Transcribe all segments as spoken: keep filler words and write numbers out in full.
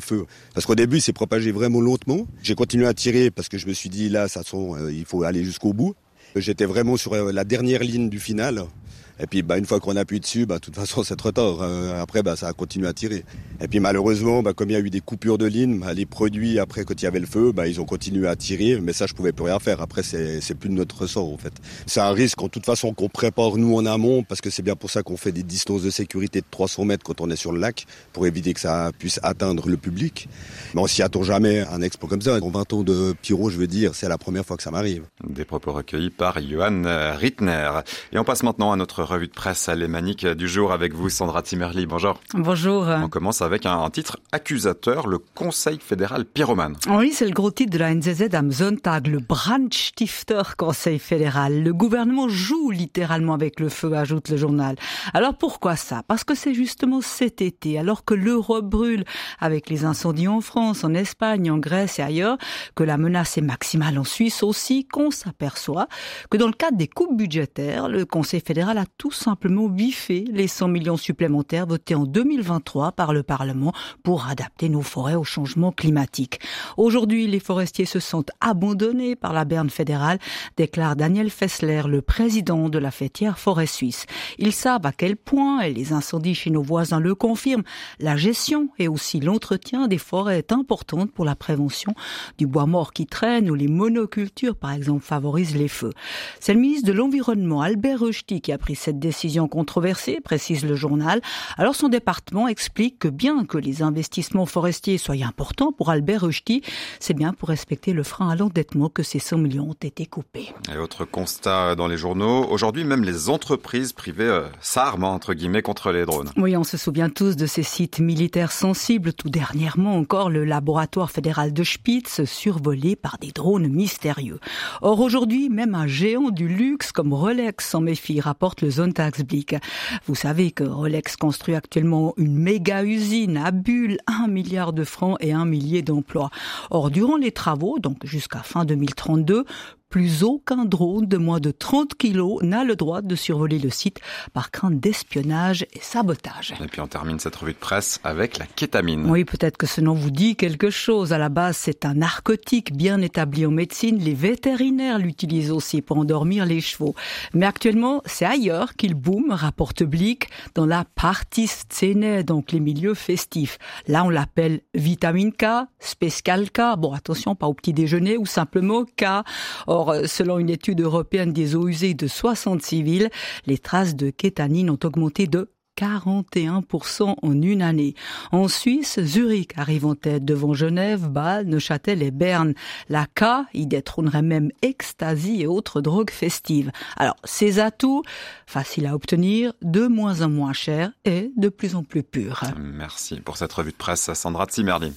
feu. Parce qu'au début, il s'est propagé vraiment lentement. J'ai continué à tirer parce que je me suis dit, là, ça sent, euh, il faut aller jusqu'au bout. J'étais vraiment sur euh, la dernière ligne du final. Et puis, bah, une fois qu'on appuie dessus, bah, de toute façon, c'est trop tard. Euh, après, bah, ça a continué à tirer. Et puis, malheureusement, bah, comme il y a eu des coupures de ligne, bah, les produits, après, quand il y avait le feu, bah, ils ont continué à tirer. Mais ça, je pouvais plus rien faire. Après, c'est, c'est plus de notre ressort, en fait. C'est un risque, en toute façon, qu'on prépare, nous, en amont, parce que c'est bien pour ça qu'on fait des distances de sécurité de trois cents mètres quand on est sur le lac, pour éviter que ça puisse atteindre le public. Mais on s'y attend jamais à un exploit comme ça. En vingt ans de pyro, je veux dire, c'est la première fois que ça m'arrive. Des propos recueillis par Johan Rittner. Et on passe maintenant à notre revue de presse alémanique du jour avec vous, Sandra Zimmerli. Bonjour. Bonjour. On commence avec un, un titre accusateur, le Conseil fédéral pyromane. Oui, c'est le gros titre de la N Z Z am Sonntag, le Brandstifter Conseil fédéral. Le gouvernement joue littéralement avec le feu, ajoute le journal. Alors pourquoi ça? Parce que c'est justement cet été, alors que l'Europe brûle avec les incendies en France, en Espagne, en Grèce et ailleurs, que la menace est maximale en Suisse aussi, qu'on s'aperçoit que dans le cadre des coupes budgétaires, le Conseil fédéral a tout simplement biffé les cent millions supplémentaires votés en deux mille vingt-trois par le Parlement pour adapter nos forêts au changement climatique. Aujourd'hui, les forestiers se sentent abandonnés par la berne fédérale, déclare Daniel Fessler, le président de la fêtière Forêt Suisse. Ils savent à quel point, et les incendies chez nos voisins le confirment, la gestion et aussi l'entretien des forêts est importante pour la prévention du bois mort qui traîne ou les monocultures, par exemple, favorisent les feux. C'est le ministre de l'Environnement, Albert Rösti, qui a pris cette décision controversée, précise le journal. Alors son département explique que bien que les investissements forestiers soient importants pour Albert Rösti, c'est bien pour respecter le frein à l'endettement que ces cent millions ont été coupés. Et autre constat dans les journaux, aujourd'hui même les entreprises privées euh, s'arment entre guillemets contre les drones. Oui, on se souvient tous de ces sites militaires sensibles. Tout dernièrement encore, le laboratoire fédéral de Spitz survolé par des drones mystérieux. Or aujourd'hui, même un géant du luxe comme Rolex s'en méfie, rapporte le Sonntagsblick. Vous savez que Rolex construit actuellement une méga usine à Bulle, un milliard de francs et un millier d'emplois. Or, durant les travaux, donc jusqu'à fin deux mille trente-deux, plus aucun drone de moins de trente kilos n'a le droit de survoler le site par crainte d'espionnage et sabotage. Et puis on termine cette revue de presse avec la kétamine. Oui, peut-être que ce nom vous dit quelque chose. À la base, c'est un narcotique bien établi en médecine. Les vétérinaires l'utilisent aussi pour endormir les chevaux. Mais actuellement, c'est ailleurs qu'il boom, rapporte Blick, dans la Partyszene, donc les milieux festifs. Là, on l'appelle vitamine K, Special K. Bon, attention, pas au petit déjeuner ou simplement K. Or, selon une étude européenne des eaux usées de soixante-six villes, les traces de kétanine ont augmenté de quarante et un pour cent en une année. En Suisse, Zurich arrive en tête devant Genève, Bâle, Neuchâtel et Berne. La K y détrônerait même ecstasy et autres drogues festives. Alors, ces atouts, faciles à obtenir, de moins en moins chers et de plus en plus purs. Merci pour cette revue de presse, Sandra Zimmerli.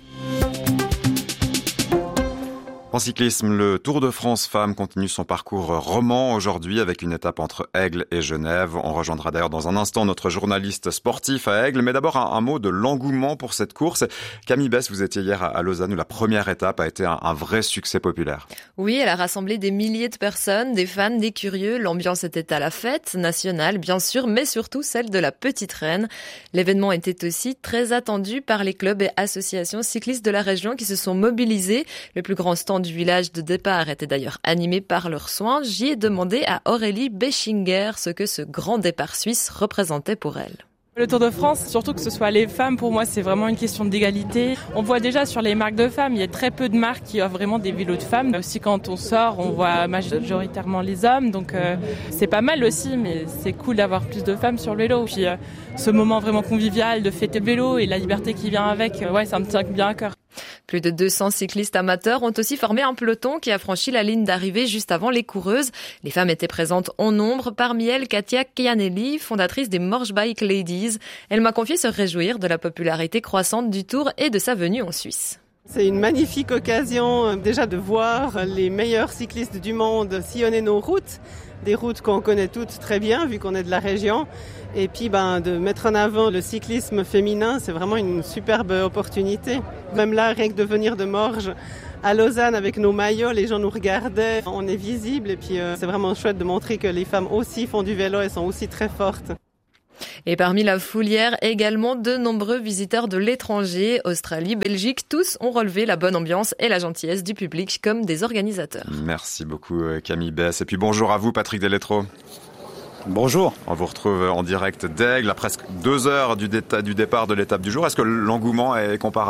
En cyclisme, le Tour de France Femmes continue son parcours roman aujourd'hui avec une étape entre Aigle et Genève. On rejoindra d'ailleurs dans un instant notre journaliste sportif à Aigle. Mais d'abord, un, un mot de l'engouement pour cette course. Camille Bess, vous étiez hier à Lausanne où la première étape a été un, un vrai succès populaire. Oui, elle a rassemblé des milliers de personnes, des fans, des curieux. L'ambiance était à la fête nationale, bien sûr, mais surtout celle de la Petite Reine. L'événement était aussi très attendu par les clubs et associations cyclistes de la région qui se sont mobilisés. Le plus grand stand du village de départ était d'ailleurs animé par leurs soins. J'y ai demandé à Aurélie Beschinger ce que ce grand départ suisse représentait pour elle. Le Tour de France, surtout que ce soit les femmes, pour moi, c'est vraiment une question d'égalité. On voit déjà sur les marques de femmes, il y a très peu de marques qui offrent vraiment des vélos de femmes. Aussi, quand on sort, on voit majoritairement les hommes, donc euh, c'est pas mal aussi, mais c'est cool d'avoir plus de femmes sur le vélo. Puis euh, ce moment vraiment convivial de fêter le vélo et la liberté qui vient avec, euh, ouais, ça me tient bien à cœur. Plus de deux cents cyclistes amateurs ont aussi formé un peloton qui a franchi la ligne d'arrivée juste avant les coureuses. Les femmes étaient présentes en nombre, parmi elles Katia Chianelli, fondatrice des Morge Bike Ladies. Elle m'a confié se réjouir de la popularité croissante du Tour et de sa venue en Suisse. C'est une magnifique occasion déjà de voir les meilleurs cyclistes du monde sillonner nos routes, des routes qu'on connaît toutes très bien vu qu'on est de la région. Et puis ben, de mettre en avant le cyclisme féminin, c'est vraiment une superbe opportunité. Même là, rien que de venir de Morges à Lausanne avec nos maillots, les gens nous regardaient, on est visible et puis euh, c'est vraiment chouette de montrer que les femmes aussi font du vélo et sont aussi très fortes. Et parmi la foule hier, également de nombreux visiteurs de l'étranger, Australie, Belgique, tous ont relevé la bonne ambiance et la gentillesse du public comme des organisateurs. Merci beaucoup Camille Bess. Et puis bonjour à vous Patrick Deletreau. Bonjour. On vous retrouve en direct d'Aigle à presque deux heures du, dé- du départ de l'étape du jour. Est-ce que l'engouement est comparable ?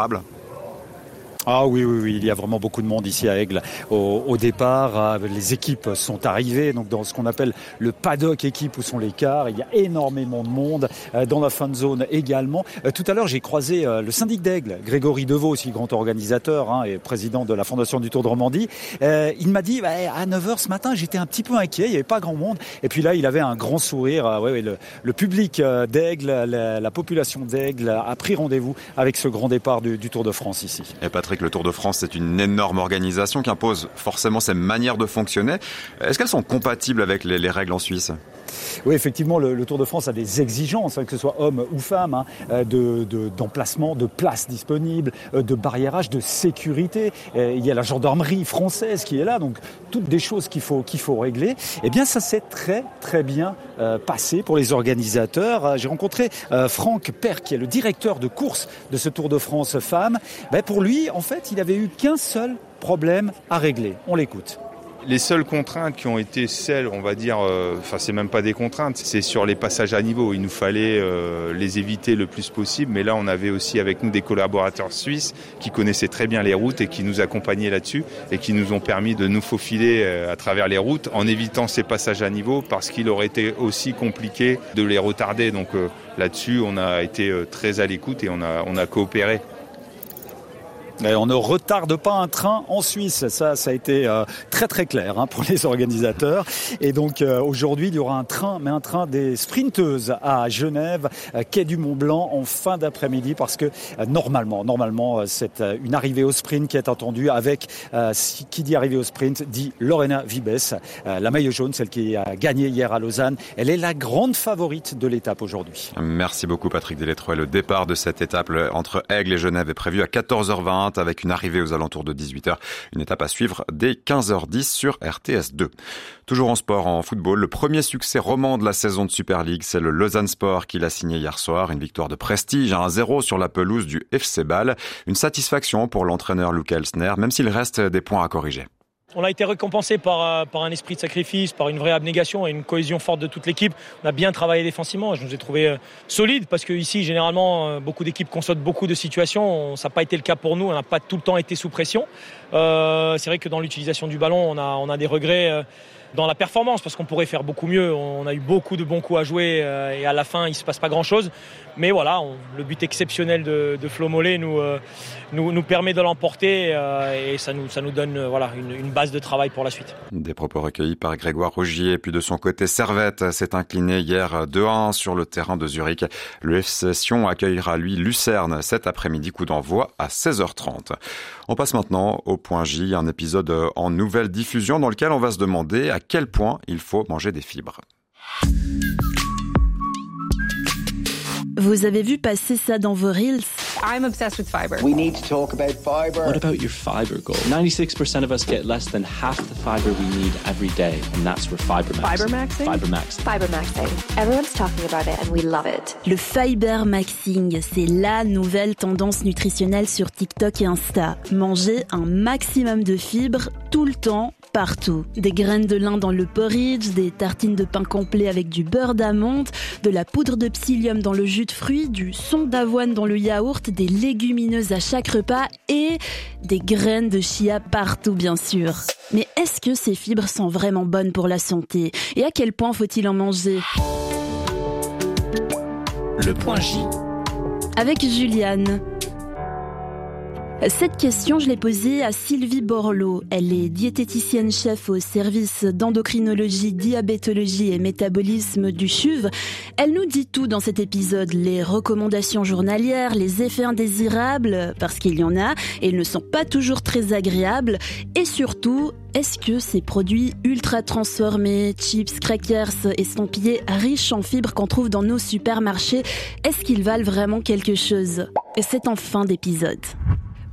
Ah oui, oui, oui, il y a vraiment beaucoup de monde ici à Aigle. Au, au départ, les équipes sont arrivées, donc dans ce qu'on appelle le paddock équipe où sont les cars. Il y a énormément de monde dans la fan zone également. Tout à l'heure, j'ai croisé le syndic d'Aigle, Grégory Deveau, aussi grand organisateur hein, et président de la Fondation du Tour de Romandie. Euh, il m'a dit, bah, à neuf heures ce matin, j'étais un petit peu inquiet, il n'y avait pas grand monde. Et puis là, il avait un grand sourire. Ouais, ouais, le, le public d'Aigle, la, la population d'Aigle a pris rendez-vous avec ce grand départ du, du Tour de France ici. Et Patrick, le Tour de France, c'est une énorme organisation qui impose forcément ses manières de fonctionner. Est-ce qu'elles sont compatibles avec les, les règles en Suisse ? Oui, effectivement, le, le Tour de France a des exigences, hein, que ce soit homme ou femme, hein, de, de, d'emplacement, de places disponibles, de barriérage, de sécurité. Et il y a la gendarmerie française qui est là, donc toutes des choses qu'il faut, qu'il faut régler. Eh bien, ça s'est très, très bien euh, passé pour les organisateurs. J'ai rencontré euh, Franck Perc, qui est le directeur de course de ce Tour de France femmes. Ben, pour lui, en fait, il avait eu qu'un seul problème à régler. On l'écoute. Les seules contraintes qui ont été celles, on va dire, euh, enfin c'est même pas des contraintes, c'est sur les passages à niveau. Il nous fallait euh, les éviter le plus possible, mais là on avait aussi avec nous des collaborateurs suisses qui connaissaient très bien les routes et qui nous accompagnaient là-dessus et qui nous ont permis de nous faufiler euh, à travers les routes en évitant ces passages à niveau parce qu'il aurait été aussi compliqué de les retarder. Donc euh, là-dessus on a été euh, très à l'écoute et on a, on a coopéré. On ne retarde pas un train en Suisse, ça, ça a été euh, très très clair hein, pour les organisateurs. Et donc euh, aujourd'hui, il y aura un train, mais un train des sprinteuses à Genève, euh, quai du Mont-Blanc, en fin d'après-midi, parce que euh, normalement, normalement, euh, c'est euh, une arrivée au sprint qui est attendue avec, euh, qui dit arrivée au sprint, dit Lorena Vibes, euh, la maillot jaune, celle qui a gagné hier à Lausanne. Elle est la grande favorite de l'étape aujourd'hui. Merci beaucoup Patrick Deletreau. Le départ de cette étape entre Aigle et Genève est prévu à quatorze heures vingt. Avec une arrivée aux alentours de dix-huit heures. Une étape à suivre dès quinze heures dix sur R T S deux. Toujours en sport, en football, le premier succès roman de la saison de Super League, c'est le Lausanne Sport qui l'a signé hier soir. Une victoire de prestige à un zéro sur la pelouse du F C Bâle. Une satisfaction pour l'entraîneur Luca Elsner, même s'il reste des points à corriger. On a été récompensé par, par un esprit de sacrifice, par une vraie abnégation et une cohésion forte de toute l'équipe. On a bien travaillé défensivement. Je nous ai trouvé euh, solide parce que ici, généralement, euh, beaucoup d'équipes conçoivent beaucoup de situations. Ça n'a pas été le cas pour nous. On n'a pas tout le temps été sous pression. Euh, c'est vrai que dans l'utilisation du ballon, on a, on a des regrets. Euh, dans la performance, parce qu'on pourrait faire beaucoup mieux. On a eu beaucoup de bons coups à jouer euh, et à la fin, il ne se passe pas grand-chose. Mais voilà, on, le but exceptionnel de, de Flo Mollet nous, euh, nous, nous permet de l'emporter euh, et ça nous, ça nous donne euh, voilà, une, une base de travail pour la suite. Des propos recueillis par Grégoire Rogier. Et puis de son côté, Servette s'est incliné hier deux à un sur le terrain de Zurich. Le F C Sion accueillera lui Lucerne cet après-midi, coup d'envoi à seize heures trente. On passe maintenant au point J, un épisode en nouvelle diffusion dans lequel on va se demander à quel point il faut manger des fibres. Vous avez vu passer ça dans vos reels? I'm obsessed with fiber. We need to talk about fiber. What about your fiber goal? ninety-six percent of us get less than half the fiber we need every day, and that's where Fibermaxing. Fibermaxing? Fibermaxing. Fibermaxing. Everyone's talking about it and we love it. Le Fibermaxing, c'est la nouvelle tendance nutritionnelle sur TikTok et Insta. Manger un maximum de fibres tout le temps, partout. Des graines de lin dans le porridge, des tartines de pain complet avec du beurre d'amande, de la poudre de psyllium dans le jus de fruits, du son d'avoine dans le yaourt, des légumineuses à chaque repas et des graines de chia partout bien sûr. Mais est-ce que ces fibres sont vraiment bonnes pour la santé? Et à quel point faut-il en manger? Le point J. Avec Juliane. Cette question, je l'ai posée à Sylvie Borloo. Elle est diététicienne-chef au service d'endocrinologie, diabétologie et métabolisme du C H U V. Elle nous dit tout dans cet épisode, les recommandations journalières, les effets indésirables, parce qu'il y en a, et ils ne sont pas toujours très agréables, et surtout, est-ce que ces produits ultra transformés, chips, crackers, estampillés, riches en fibres qu'on trouve dans nos supermarchés, est-ce qu'ils valent vraiment quelque chose? Et c'est en fin d'épisode.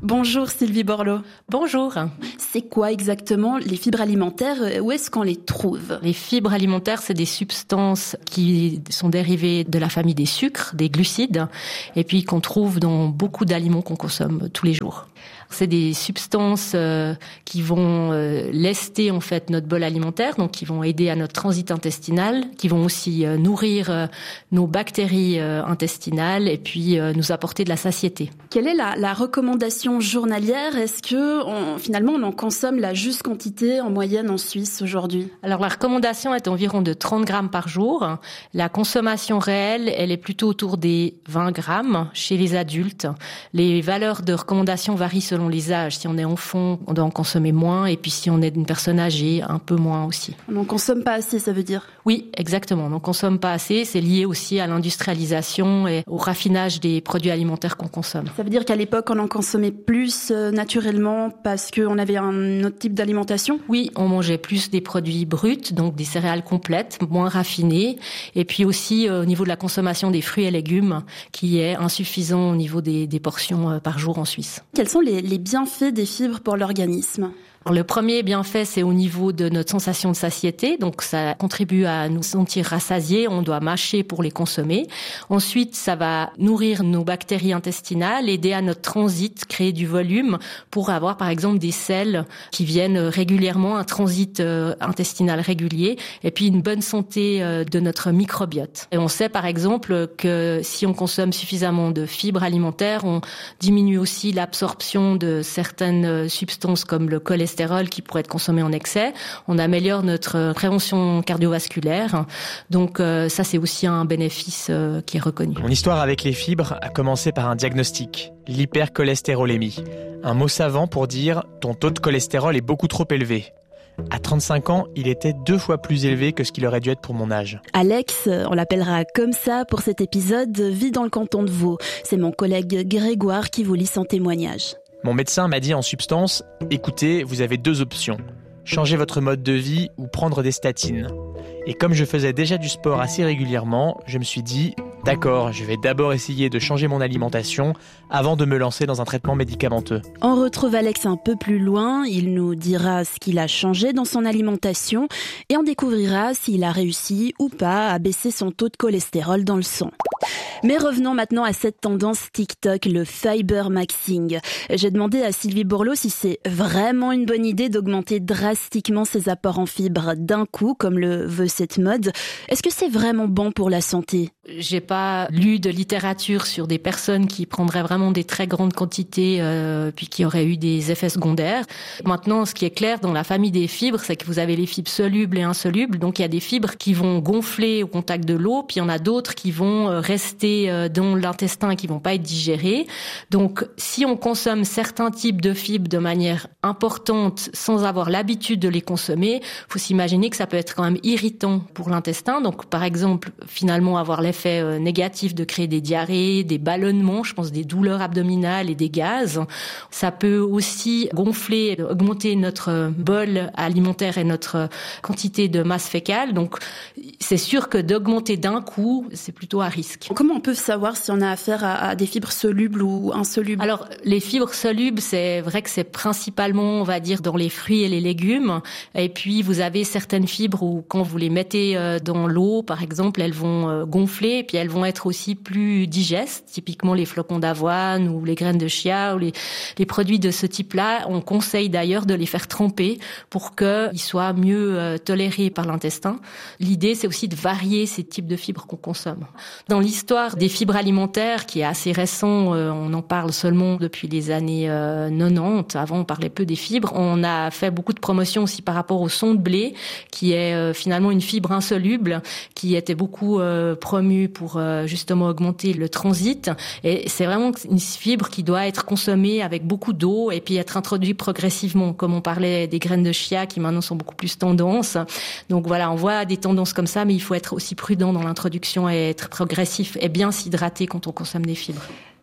Bonjour Sylvie Borloo. Bonjour. C'est quoi exactement les fibres alimentaires? Où est-ce qu'on les trouve? Les fibres alimentaires, c'est des substances qui sont dérivées de la famille des sucres, des glucides, et puis qu'on trouve dans beaucoup d'aliments qu'on consomme tous les jours. C'est des substances euh, qui vont euh, lester en fait notre bol alimentaire, donc qui vont aider à notre transit intestinal, qui vont aussi euh, nourrir euh, nos bactéries euh, intestinales et puis euh, nous apporter de la satiété. Quelle est la, la recommandation journalière? Est-ce que on, finalement on en consomme la juste quantité en moyenne en Suisse aujourd'hui? Alors la recommandation est environ de trente grammes par jour. La consommation réelle, elle est plutôt autour des vingt grammes chez les adultes. Les valeurs de recommandation varient selon les âges. Si on est enfant, on doit en consommer moins, et puis si on est une personne âgée, un peu moins aussi. On n'en consomme pas assez, ça veut dire? Oui, exactement. On n'en consomme pas assez. C'est lié aussi à l'industrialisation et au raffinage des produits alimentaires qu'on consomme. Ça veut dire qu'à l'époque, on en consommait plus euh, naturellement parce qu'on avait un autre type d'alimentation? Oui, on mangeait plus des produits bruts, donc des céréales complètes, moins raffinées, et puis aussi euh, au niveau de la consommation des fruits et légumes, qui est insuffisant au niveau des, des portions euh, par jour en Suisse. Quels sont les, les bienfaits des fibres pour l'organisme? Alors, le premier bienfait, c'est au niveau de notre sensation de satiété. Donc, ça contribue à nous sentir rassasiés. On doit mâcher pour les consommer. Ensuite, ça va nourrir nos bactéries intestinales, aider à notre transit, créer du volume pour avoir, par exemple, des selles qui viennent régulièrement, un transit euh, intestinal régulier, et puis une bonne santé euh, de notre microbiote. Et on sait, par exemple, que si on consomme suffisamment de fibres alimentaires, on diminue aussi l'absorption de certaines substances comme le cholestérol qui pourrait être consommé en excès. On améliore notre prévention cardiovasculaire. Donc euh, ça, c'est aussi un bénéfice euh, qui est reconnu. Mon histoire avec les fibres a commencé par un diagnostic, l'hypercholestérolémie. Un mot savant pour dire « ton taux de cholestérol est beaucoup trop élevé ». À trente-cinq ans, il était deux fois plus élevé que ce qu'il aurait dû être pour mon âge. Alex, on l'appellera comme ça pour cet épisode, vit dans le canton de Vaud. C'est mon collègue Grégoire qui vous lit son témoignage. Mon médecin m'a dit en substance, écoutez, vous avez deux options. Changer votre mode de vie ou prendre des statines. Et comme je faisais déjà du sport assez régulièrement, je me suis dit, d'accord, je vais d'abord essayer de changer mon alimentation avant de me lancer dans un traitement médicamenteux. On retrouve Alex un peu plus loin, il nous dira ce qu'il a changé dans son alimentation et on découvrira s'il a réussi ou pas à baisser son taux de cholestérol dans le sang. Mais revenons maintenant à cette tendance TikTok, le fiber maxing. J'ai demandé à Sylvie Borloo si c'est vraiment une bonne idée d'augmenter drastiquement ses apports en fibres d'un coup, comme le veut cette mode. Est-ce que c'est vraiment bon pour la santé? J'ai pas lu de littérature sur des personnes qui prendraient vraiment des très grandes quantités euh, puis qui auraient eu des effets secondaires. Maintenant, ce qui est clair dans la famille des fibres, c'est que vous avez les fibres solubles et insolubles. Donc, il y a des fibres qui vont gonfler au contact de l'eau, puis il y en a d'autres qui vont rester euh, dans l'intestin et qui vont pas être digérées. Donc, si on consomme certains types de fibres de manière importante sans avoir l'habitude de les consommer, faut s'imaginer que ça peut être quand même irritant pour l'intestin. Donc, par exemple, finalement, avoir l'effet négatif de créer des diarrhées, des ballonnements, je pense des douleurs abdominales et des gaz. Ça peut aussi gonfler, augmenter notre bol alimentaire et notre quantité de masse fécale. Donc, c'est sûr que d'augmenter d'un coup, c'est plutôt à risque. Comment on peut savoir si on a affaire à, à des fibres solubles ou insolubles? Alors, les fibres solubles, c'est vrai que c'est principalement, on va dire, dans les fruits et les légumes. Et puis, vous avez certaines fibres où, quand vous les mettez dans l'eau, par exemple, elles vont gonfler et puis elles vont être aussi plus digestes, typiquement les flocons d'avoine ou les graines de chia ou les, les produits de ce type-là. On conseille d'ailleurs de les faire tremper pour qu'ils soient mieux euh, tolérés par l'intestin. L'idée, c'est aussi de varier ces types de fibres qu'on consomme. Dans l'histoire des fibres alimentaires, qui est assez récent, euh, on en parle seulement depuis les années euh, quatre-vingt-dix. Avant, on parlait peu des fibres. On a fait beaucoup de promotions aussi par rapport au son de blé, qui est euh, finalement une fibre insoluble, qui était beaucoup euh, promue pour euh, justement augmenter le transit. Et c'est vraiment une fibre qui doit être consommée avec beaucoup d'eau et puis être introduite progressivement, comme on parlait des graines de chia qui maintenant sont beaucoup plus tendances. Donc voilà, on voit des tendances comme ça, mais il faut être aussi prudent dans l'introduction et être progressif et bien s'hydrater quand on consomme des fibres.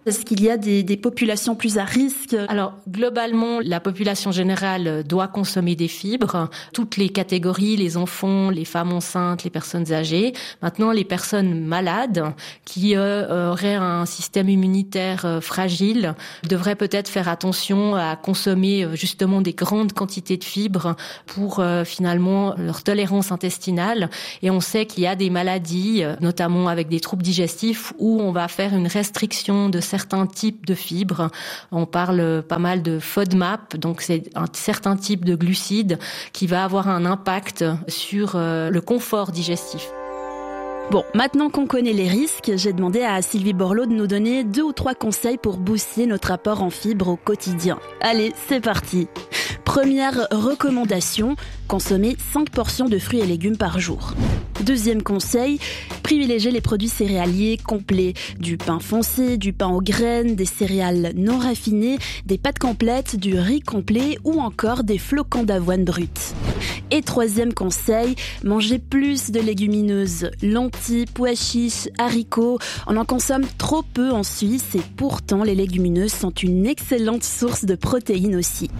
Est-ce qu'il y a des, des populations plus à risque? Alors, globalement, la population générale doit consommer des fibres. Toutes les catégories, les enfants, les femmes enceintes, les personnes âgées. Maintenant, les personnes malades qui euh, auraient un système immunitaire euh, fragile devraient peut-être faire attention à consommer euh, justement des grandes quantités de fibres pour euh, finalement leur tolérance intestinale. Et on sait qu'il y a des maladies, euh, notamment avec des troubles digestifs, où on va faire une restriction de certains types de fibres. On parle pas mal de FODMAP, donc c'est un certain type de glucides qui va avoir un impact sur euh, le confort digestif. Bon, maintenant qu'on connaît les risques, j'ai demandé à Sylvie Borloo de nous donner deux ou trois conseils pour booster notre apport en fibres au quotidien. Allez, c'est parti. Première recommandation, consommer cinq portions de fruits et légumes par jour. Deuxième conseil, privilégier les produits céréaliers complets, du pain foncé, du pain aux graines, des céréales non raffinées, des pâtes complètes, du riz complet ou encore des flocons d'avoine brute. Et troisième conseil, manger plus de légumineuses, lentilles, pois chiches, haricots. On en consomme trop peu en Suisse et pourtant les légumineuses sont une excellente source de protéines aussi.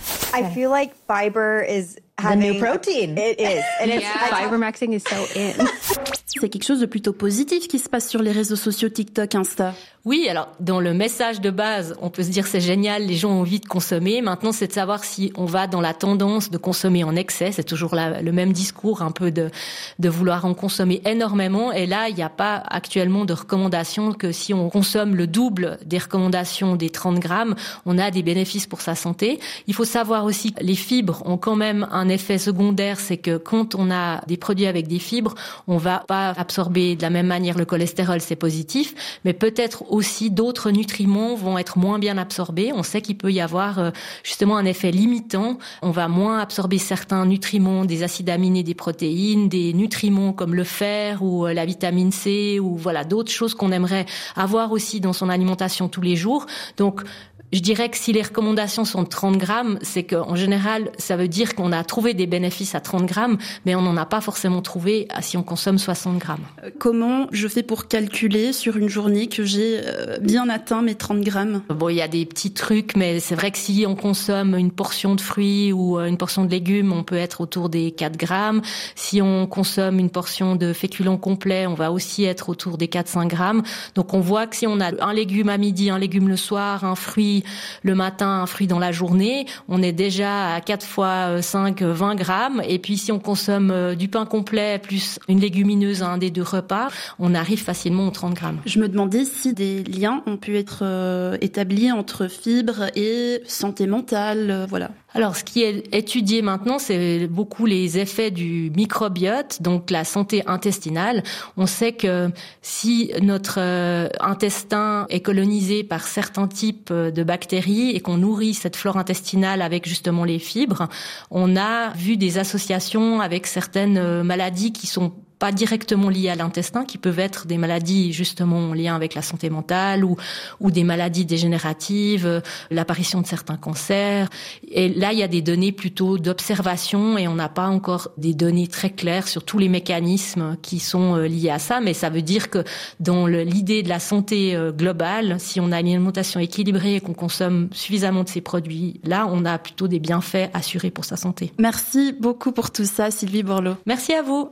I feel like fiber is having the new protein. It is. And it's yeah. Fiber maxing is so in. C'est quelque chose de plutôt positif qui se passe sur les réseaux sociaux TikTok, Insta. Oui, alors dans le message de base, on peut se dire c'est génial, les gens ont envie de consommer. Maintenant, c'est de savoir si on va dans la tendance de consommer en excès. C'est toujours la, le même discours, un peu de de vouloir en consommer énormément. Et là, il n'y a pas actuellement de recommandation que si on consomme le double des recommandations des trente grammes, on a des bénéfices pour sa santé. Il faut savoir aussi que les fibres ont quand même un effet secondaire, c'est que quand on a des produits avec des fibres, on va pas absorber de la même manière le cholestérol, c'est positif, mais peut-être aussi d'autres nutriments vont être moins bien absorbés. On sait qu'il peut y avoir euh, justement un effet limitant. On va moins absorber certains nutriments, des acides aminés, des protéines, des nutriments comme le fer ou euh, la vitamine C ou voilà d'autres choses qu'on aimerait avoir aussi dans son alimentation tous les jours. Donc je dirais que si les recommandations sont de trente grammes, c'est qu'en général, ça veut dire qu'on a trouvé des bénéfices à trente grammes, mais on n'en a pas forcément trouvé si on consomme soixante grammes. Comment je fais pour calculer sur une journée que j'ai bien atteint mes trente grammes? Bon, il y a des petits trucs, mais c'est vrai que si on consomme une portion de fruits ou une portion de légumes, on peut être autour des quatre grammes. Si on consomme une portion de féculents complets, on va aussi être autour des quatre à cinq grammes. Donc on voit que si on a un légume à midi, un légume le soir, un fruit le matin, un fruit dans la journée, on est déjà à quatre fois cinq, vingt grammes. Et puis si on consomme du pain complet plus une légumineuse à un des deux repas, on arrive facilement aux trente grammes. Je me demandais si des liens ont pu être euh, établis entre fibres et santé mentale, euh, voilà. Alors, ce qui est étudié maintenant, c'est beaucoup les effets du microbiote, donc la santé intestinale. On sait que si notre euh, intestin est colonisé par certains types de bactéries et qu'on nourrit cette flore intestinale avec justement les fibres, on a vu des associations avec certaines maladies qui sont pas directement liées à l'intestin, qui peuvent être des maladies justement en lien avec la santé mentale ou ou des maladies dégénératives, l'apparition de certains cancers. Et là, il y a des données plutôt d'observation et on n'a pas encore des données très claires sur tous les mécanismes qui sont liés à ça. Mais ça veut dire que dans le, l'idée de la santé globale, si on a une alimentation équilibrée et qu'on consomme suffisamment de ces produits-là, on a plutôt des bienfaits assurés pour sa santé. Merci beaucoup pour tout ça, Sylvie Borloo. Merci à vous.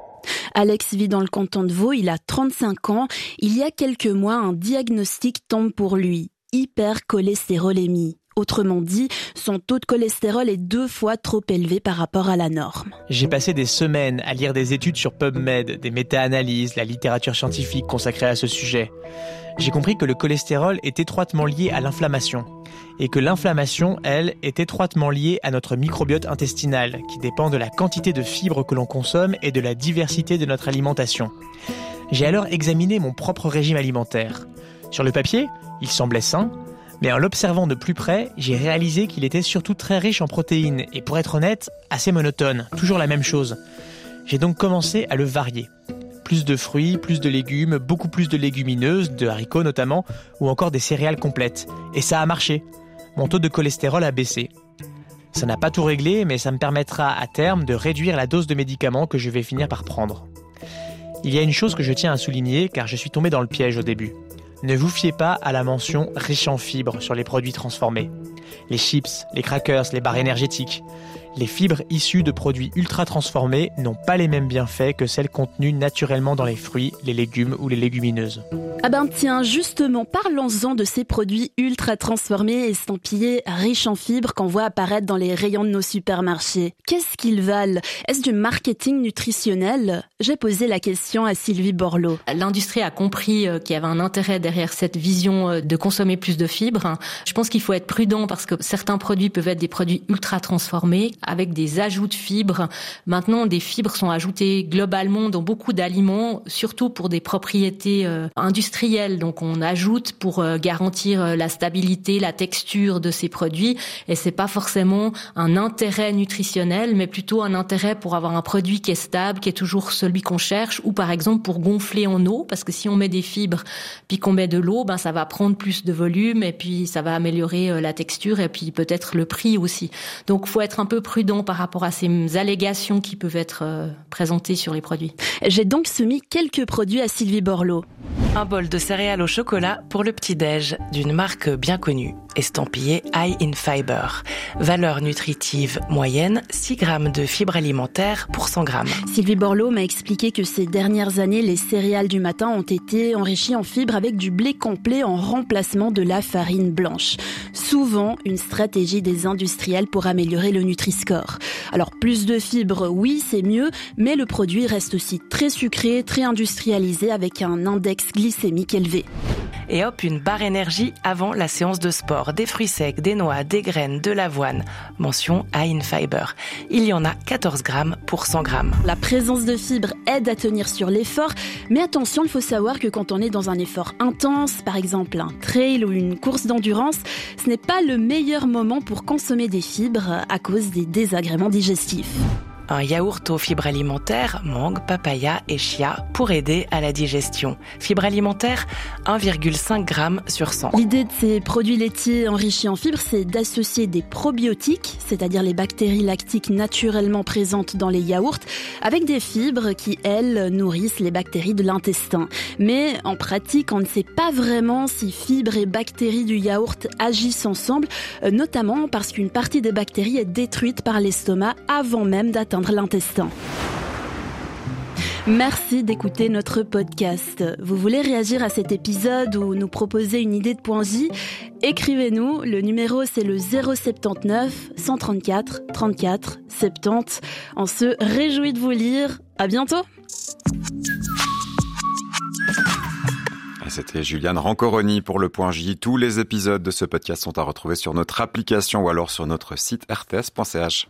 Alex vit dans le canton de Vaud, il a trente-cinq ans. Il y a quelques mois, un diagnostic tombe pour lui, hypercholestérolémie. Autrement dit, son taux de cholestérol est deux fois trop élevé par rapport à la norme. J'ai passé des semaines à lire des études sur PubMed, des méta-analyses, la littérature scientifique consacrée à ce sujet. J'ai compris que le cholestérol est étroitement lié à l'inflammation et que l'inflammation, elle, est étroitement liée à notre microbiote intestinal qui dépend de la quantité de fibres que l'on consomme et de la diversité de notre alimentation. J'ai alors examiné mon propre régime alimentaire. Sur le papier, il semblait sain, mais en l'observant de plus près, j'ai réalisé qu'il était surtout très riche en protéines et pour être honnête, assez monotone, toujours la même chose. J'ai donc commencé à le varier. Plus de fruits, plus de légumes, beaucoup plus de légumineuses, de haricots notamment, ou encore des céréales complètes. Et ça a marché. Mon taux de cholestérol a baissé. Ça n'a pas tout réglé, mais ça me permettra à terme de réduire la dose de médicaments que je vais finir par prendre. Il y a une chose que je tiens à souligner, car je suis tombé dans le piège au début. Ne vous fiez pas à la mention riche en fibres sur les produits transformés. Les chips, les crackers, les barres énergétiques. Les fibres issues de produits ultra transformés n'ont pas les mêmes bienfaits que celles contenues naturellement dans les fruits, les légumes ou les légumineuses. Ah ben tiens, justement, parlons-en de ces produits ultra transformés estampillés riches en fibres qu'on voit apparaître dans les rayons de nos supermarchés. Qu'est-ce qu'ils valent ? Est-ce du marketing nutritionnel ? J'ai posé la question à Sylvie Borloo. L'industrie a compris qu'il y avait un intérêt derrière cette vision de consommer plus de fibres. Je pense qu'il faut être prudent parce que certains produits peuvent être des produits ultra transformés avec des ajouts de fibres. Maintenant, des fibres sont ajoutées globalement dans beaucoup d'aliments, surtout pour des propriétés euh, industrielles. Donc, on ajoute pour euh, garantir la stabilité, la texture de ces produits. Et c'est pas forcément un intérêt nutritionnel, mais plutôt un intérêt pour avoir un produit qui est stable, qui est toujours celui qu'on cherche, ou par exemple pour gonfler en eau, parce que si on met des fibres puis qu'on met de l'eau, ben ça va prendre plus de volume et puis ça va améliorer euh, la texture et puis peut-être le prix aussi. Donc, faut être un peu prudent par rapport à ces allégations qui peuvent être euh, présentées sur les produits. J'ai donc soumis quelques produits à Sylvie Borloo. Un bol de céréales au chocolat pour le petit-déj d'une marque bien connue, estampillé High in Fiber. Valeur nutritive moyenne, six grammes de fibres alimentaires pour cent grammes. Sylvie Borloo m'a expliqué que ces dernières années, les céréales du matin ont été enrichies en fibres avec du blé complet en remplacement de la farine blanche. Souvent, une stratégie des industriels pour améliorer le Nutri-Score. Alors, plus de fibres, oui, c'est mieux, mais le produit reste aussi très sucré, très industrialisé avec un index glycémique élevé. Et hop, une barre énergie avant la séance de sport. Des fruits secs, des noix, des graines, de l'avoine. Mention High in Fiber. Il y en a quatorze grammes pour cent grammes. La présence de fibres aide à tenir sur l'effort, mais attention, il faut savoir que quand on est dans un effort intense, par exemple un trail ou une course d'endurance, ce n'est pas le meilleur moment pour consommer des fibres à cause des désagréments digestifs. Un yaourt aux fibres alimentaires, mangue, papaya et chia pour aider à la digestion. Fibres alimentaires, un virgule cinq grammes sur cent. L'idée de ces produits laitiers enrichis en fibres, c'est d'associer des probiotiques, c'est-à-dire les bactéries lactiques naturellement présentes dans les yaourts, avec des fibres qui, elles, nourrissent les bactéries de l'intestin. Mais en pratique, on ne sait pas vraiment si fibres et bactéries du yaourt agissent ensemble, notamment parce qu'une partie des bactéries est détruite par l'estomac avant même d'atteindre l'intestin. Merci d'écouter notre podcast. Vous voulez réagir à cet épisode ou nous proposer une idée de point J ? Écrivez-nous, le numéro c'est le zéro soixante-dix-neuf cent trente-quatre trente-quatre soixante-dix. On se réjouit de vous lire. À bientôt. C'était Juliane Rancoroni pour le Point J. Tous les épisodes de ce podcast sont à retrouver sur notre application ou alors sur notre site r t s point c h.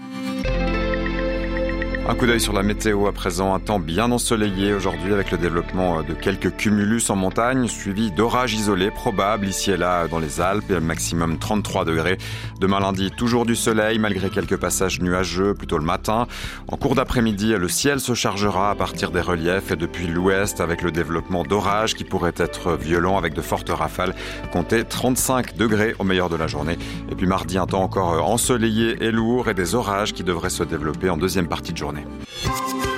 Un coup d'œil sur la météo à présent, un temps bien ensoleillé aujourd'hui avec le développement de quelques cumulus en montagne, suivi d'orages isolés probables ici et là dans les Alpes, et maximum trente-trois degrés. Demain lundi, toujours du soleil malgré quelques passages nuageux plutôt le matin. En cours d'après-midi, le ciel se chargera à partir des reliefs et depuis l'ouest avec le développement d'orages qui pourraient être violents avec de fortes rafales. Comptez trente-cinq degrés au meilleur de la journée. Et puis mardi, un temps encore ensoleillé et lourd et des orages qui devraient se développer en deuxième partie de journée.